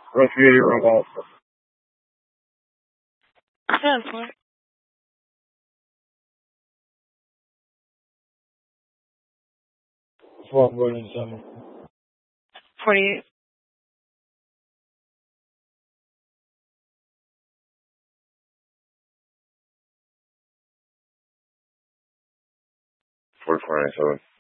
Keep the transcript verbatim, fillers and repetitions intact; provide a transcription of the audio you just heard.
Refugee robot. ten four. Four forty seven. Forty-eight. Four twenty seven.